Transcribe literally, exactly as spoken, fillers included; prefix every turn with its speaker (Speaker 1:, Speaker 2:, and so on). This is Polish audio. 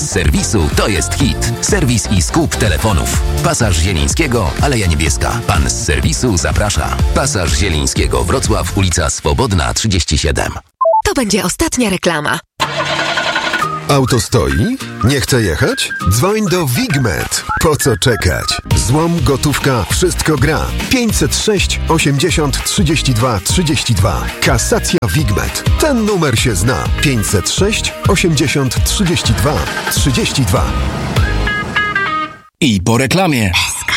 Speaker 1: serwisu to jest hit. Serwis i skup telefonów. Pasaż Zielińskiego, Aleja Niebieska. Pan z serwisu zaprasza. Pasaż Zielińskiego, Wrocław, ulica Swobodna trzydzieści siedem.
Speaker 2: To będzie ostatnia reklama.
Speaker 3: Auto stoi? Nie chce jechać? Dzwoń do Wigmet. Po co czekać? Złom, gotówka, wszystko gra. pięćset sześć osiemdziesiąt trzydzieści dwa trzydzieści dwa. Kasacja Wigmet. Ten numer się zna. pięćset sześć osiemdziesiąt trzydzieści dwa trzydzieści dwa.
Speaker 4: I po reklamie.